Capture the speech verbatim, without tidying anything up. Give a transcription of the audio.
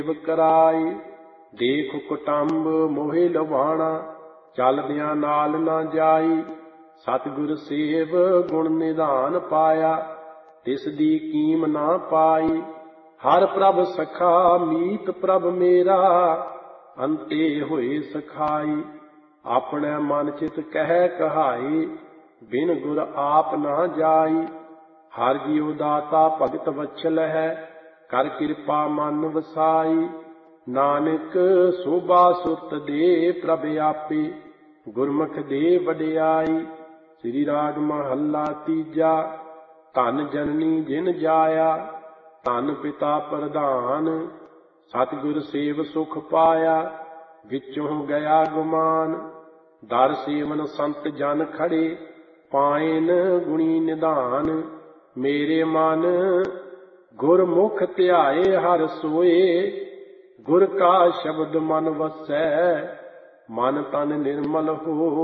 कराई। देख कुटुंब मोहे लवाणा, चलदियां नाल ना जाई। सतगुर सेव गुण निधान पाया, तिस दी कीम ना पाई। हर प्रभ सखा मीत प्रभ मेरा, अंते होए सखाई। अपने मन चित कह कहाई, बिन गुर आप ना जाई। हर जीव दाता भगत वत्सल है, कर किरपा मन वसाई। नानक शोभा सुरत दे प्रभ आपे, गुरमुख दे वडियाई। श्री राग महला तीजा। धन जननी जिन जाया, धन पिता प्रधान। सतगुर सेव सुख पाया, विचों गया गुमान। दर सेवन संत जन खड़े, पाएन गुणी निधान। मेरे मन गुरमुख ध्याए हर सोए, गुर का शब्द मन वसै। मन तन निर्मल हो